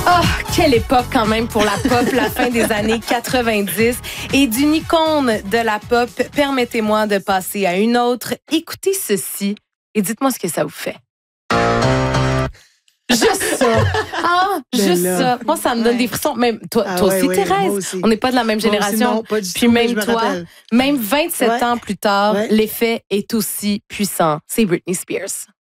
Oh, quelle époque quand même pour la pop, la fin des années 90. Et d'une icône de la pop, permettez-moi de passer à une autre. Écoutez ceci et dites-moi ce que ça vous fait. Juste ça. Juste ça. Moi, ça me donne des frissons. Même toi aussi, Thérèse. Aussi. On n'est pas de la même génération. Non, pas du Puis tout, même toi, même 27 ans plus tard, l'effet est aussi puissant. C'est Britney Spears.